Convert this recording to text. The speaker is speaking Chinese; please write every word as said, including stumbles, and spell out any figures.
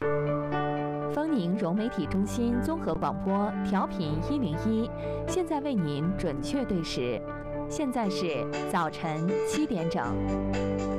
丰宁融媒体中心综合广播调频一零一，现在为您准确对时，现在是早晨七点整。